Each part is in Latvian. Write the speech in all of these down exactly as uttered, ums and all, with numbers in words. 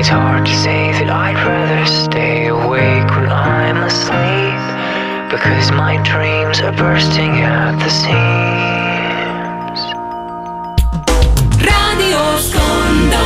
It's hard to say that I'd rather stay awake when I'm asleep, because my dreams are bursting at the seams. Radio Skondo.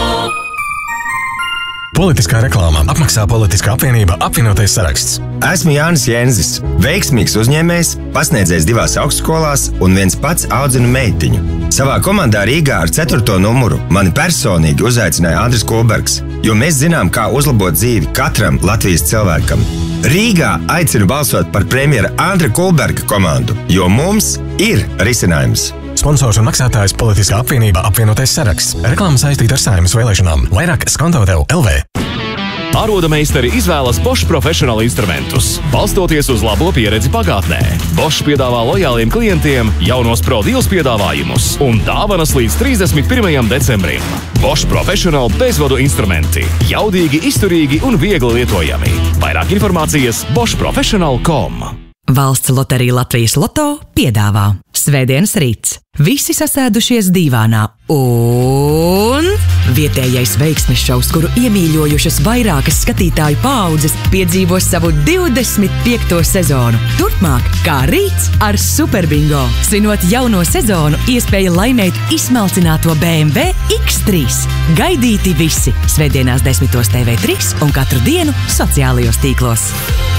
Politiskā reklāmā apmaksā Politiskā apvienība Apvienotais saraksts. Esmu Jānis Jēnzis, veiksmīgs uzņēmējs, pasniedzējs divās augstskolās un viens pats audzinu meitiņu. Savā komandā Rīgā ar ceturto numuru mani personīgi uzaicināja Andris Kulbergs, jo mēs zinām, kā uzlabot dzīvi katram Latvijas cilvēkam. Rīgā aicinu balsot par premjera Andra Kulberga komandu, jo mums ir risinājums. Sponsors un maksātājs Politiskā apvienība Apvienotais saraksts. Reklāma saistīta ar Saeimas vēlēšanām. Vairāk Skonto tev L V. Ārodameistari izvēlas Bosch profesionālu instrumentus, balstoties uz labo pieredzi pagātnē. Bosch piedāvā lojāliem klientiem jaunos Pro Deals piedāvājumus un dāvanas līdz trīsdesmit pirmajam decembrim. Bosch profesionāli bezvadu instrumenti, jaudīgi, izturīgi un viegli lietojami. Vairāk informācijas bosch profesional dot com. Valsts loterija Latvijas Loto piedāvā Svētdienas rīts. Visi sasēdušies dīvānā un vietējais veiksmes šovs, kuru iemīļojušas vairākas skatītāju paaudzes, piedzīvos savu divdesmit piekto sezonu. Turpmāk, kā rīts ar Superbingo. Svinot jauno sezonu, iespēja laimēt izsmalcināto B M W X trīs. Gaidīti visi Svētdienās desmitos T V trīs un katru dienu sociālajos tīklos.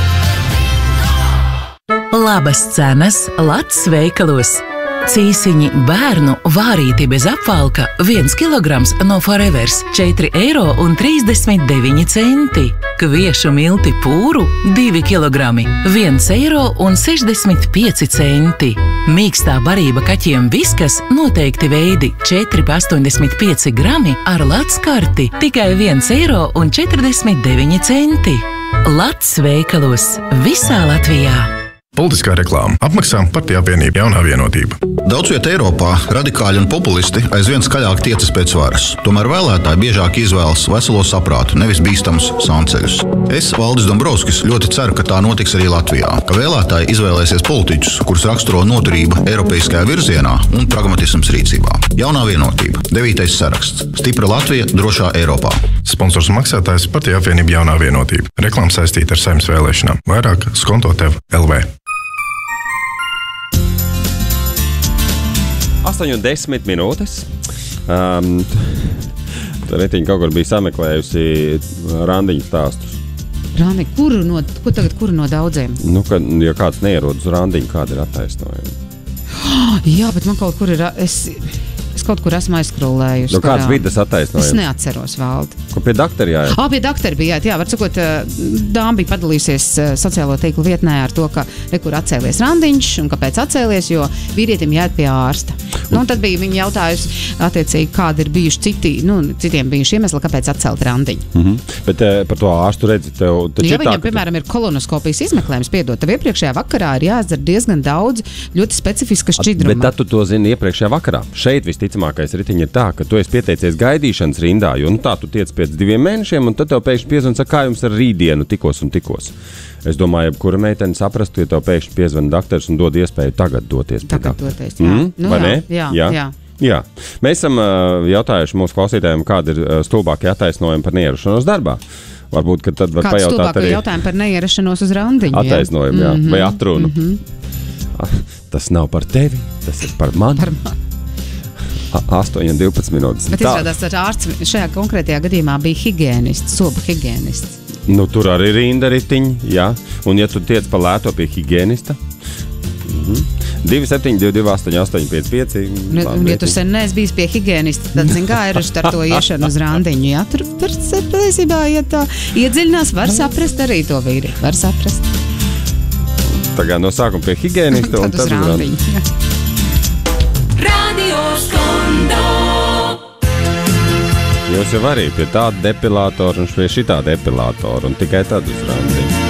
Labas cenas Lats veikalos. Cīsiņi bērnu vārīti bez apvalka viens kilograms no Forevers četri eiro un trīsdesmit deviņi centi. Kviešu milti pūru divi kilogrami viens eiro un sešdesmit pieci centi. Mīkstā barība kaķiem Viskas noteikti veidi četri pa astoņdesmit pieci grami ar Lats karti tikai viens eiro un četrdesmit deviņi centi. Lats veikalos visā Latvijā. Politiskā reklāma apmaksā Partija apvienība Jaunā vienotība. Daudz viet Eiropā radikāļi un populisti aizvien skaļāk tiecas pēc varas. Tomēr vēlētāji biežāk izvēlas veselo saprātu, nevis bīstamus sānceļus. Es, Valdis Dombrovskis, ļoti ceru, ka tā notiks arī Latvijā. Ka vēlētāji izvēlēsies politiķus, kurus raksturo noturība eiropeiskajā virzienā un pragmatisms rīcībā. Jaunā vienotība. Devītais saraksts. Stipra Latvija drošā Eiropā. Sponsors un maksātājs Partija apvienība Jaunā vienotība. Reklāma saistīta ar Saeimas vēlēšanām. Vairāk Skonto tev L V. astoņi un desmit minūtes. Um, Retiņa kaut kur bija sameklējusi randiņu stāstus. Randiņu? Kuru no, kur tagad, kuru no daudziem? Nu, ka, ja kāds neierodas uz randiņu, kāda ir attaisnojuma? Jā, bet man kaut kur ir... Es... Es kaut kur esmu aizskrolējusi. Nu, kāds bija tas attaisnojums? Es neatceros, Valdi. Ko pie doktora jāiet? Ā, pie doktora bija jāiet. Jā, var sakot, dāma bija padalījusies sociālo tīklu vietnē ar to, ka rekur atcēlies randiņš un kāpēc atcēlies, jo vīrietim jāiet pie ārsta. Nu, un tad bija viņa jautājusi, attiecīgi, kādi ir bijuši citi, nu, citiem bijuši iemesli, kāpēc atcelt randiņu. Mm-hmm. Bet eh, par to ārstu redzi, tev... Ja viņam, tā, piemēram, ir kolonoskopijas izmeklējums, piedod, tev iepriekšējā vakarā ir jāizdara diezgan daudz ļoti specifiska šķidruma. Bet tad tu to zini iepriekšējā vakarā. Šeit visticamākais ritiņi ir tā, ka tu esi pieteicies gaidīšanas rindā, jo nu, tā tu tiec pēc diviem mēnešiem, un tad tev pēkšņi piezvan saka, kā jums ar rītdienu tikos un tikos. Es domāju, jebkura meitene saprastu, ja tev pēkšņi piezvan doktors un dod iespēju tagad doties pie tagad doktora. Doties, jā. Mm? Nu, Vai jā, ne? Jā, jā. jā. jā. Mēs esam uh, jautājuši mūsu klausītājiem, kāda ir uh, stulbākie attaisnojumi par neierašanos darbā. Varbūt, ka tad var Kāds pajautāt stulbākie arī... jautājumi par neierašanos uz randiņu? Attaisnojumi, jā. Mm-hmm. Vai atrunu. Mm-hmm. Tas nav par tevi, tas ir par mani. Par mani. astoņi un divpadsmit minūtes. Bet izrādās, ka ārsts šajā konkrētajā gadījumā bija higiēnists, soba higiēnists. Nu, tur arī rinda ritiņi, jā. Un ja tu tiec pa lēto pie higiēnista, mm-hmm. divi septiņi divi divi astoņi astoņi pieci pieci. Un, un ja tu sen neesi bijis pie higiēnista, tad zin kā ir ar to iešanu uz randiņu. Jā, tur var patiesībā, ja tā iedziļinās, var saprast arī to vīri. Var saprast. Tagad no sākuma pie higiēnista un tad uz randiņu. Radio Skondo. Jūs jau arī pie tāda depilātora un pie šitā depilātora un tikai tad uz randiņu.